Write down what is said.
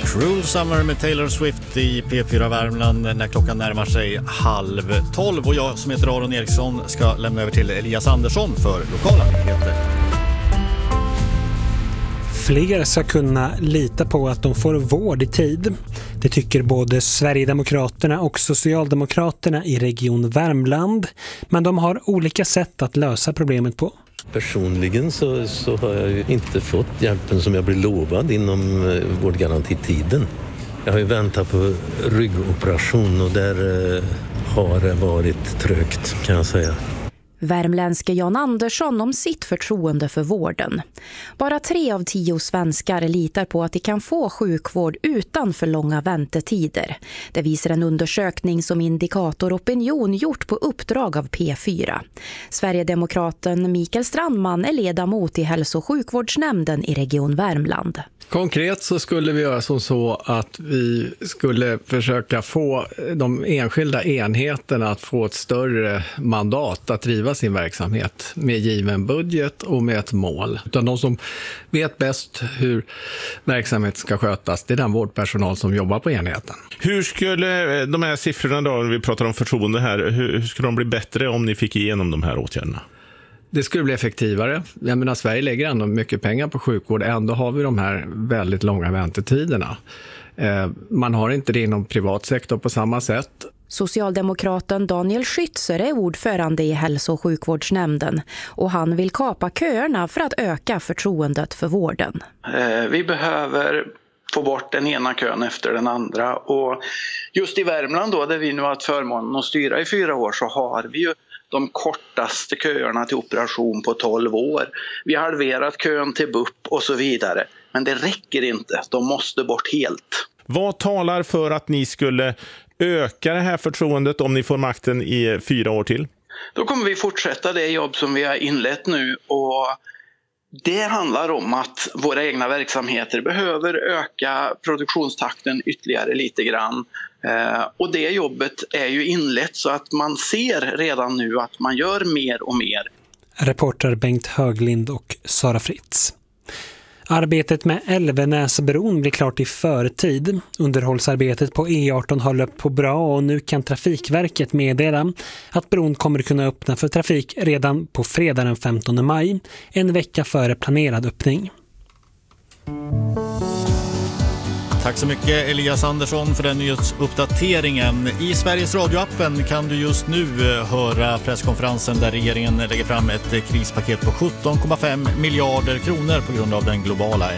Cruel Summer med Taylor Swift i P4 Värmland när klockan närmar sig 11:30. Och jag som heter Aron Eriksson ska lämna över till Elias Andersson för lokala nyheter. Fler ska kunna lita på att de får vård i tid. Det tycker både Sverigedemokraterna och Socialdemokraterna i Region Värmland. Men de har olika sätt att lösa problemet på. Personligen så har jag ju inte fått hjälpen som jag blev lovad inom vårdgarantitiden. Jag har ju väntat på ryggoperation och där har det varit trögt, kan jag säga. Värmländske Jan Andersson om sitt förtroende för vården. Bara 3 av 10 svenskar litar på att de kan få sjukvård utan för långa väntetider. Det visar en undersökning som Indikator Opinion gjort på uppdrag av P4. Sverigedemokraten Mikael Strandman är ledamot i hälso- och sjukvårdsnämnden i Region Värmland. Konkret så skulle vi göra som så att vi skulle försöka få de enskilda enheterna att få ett större mandat att driva sin verksamhet med given budget och med ett mål. Utan de som vet bäst hur verksamheten ska skötas, det är den vårdpersonal som jobbar på enheten. Hur skulle de här siffrorna då, vi pratar om förtroende här, hur skulle de bli bättre om ni fick igenom de här åtgärderna? Det skulle bli effektivare. Jag menar, Sverige lägger ändå mycket pengar på sjukvård. Ändå har vi de här väldigt långa väntetiderna. Man har inte det inom privat sektor på samma sätt. Socialdemokraten Daniel Schützer är ordförande i hälso- och sjukvårdsnämnden och han vill kapa köerna för att öka förtroendet för vården. Vi behöver få bort den ena kön efter den andra och just i Värmland då, där vi nu har haft förmånen att styra i 4 år, så har vi ju de kortaste köerna till operation på 12 år. Vi har halverat kön till BUP och så vidare. Men det räcker inte. De måste bort helt. Vad talar för att ni skulle öka det här förtroendet om ni får makten i 4 år till? Då kommer vi fortsätta det jobb som vi har inlett nu, och det handlar om att våra egna verksamheter behöver öka produktionstakten ytterligare lite grann. Och det jobbet är ju inlett så att man ser redan nu att man gör mer och mer. Reporter Bengt Höglind och Sara Fritz. Arbetet med Älvenäsbron blir klart i förtid. Underhållsarbetet på E18 har löpt på bra och nu kan Trafikverket meddela att bron kommer kunna öppna för trafik redan på fredag den 15 maj, en vecka före planerad öppning. Tack så mycket Elias Andersson för den nyhetsuppdateringen. I Sveriges radioappen kan du just nu höra presskonferensen där regeringen lägger fram ett krispaket på 17,5 miljarder kronor på grund av den globala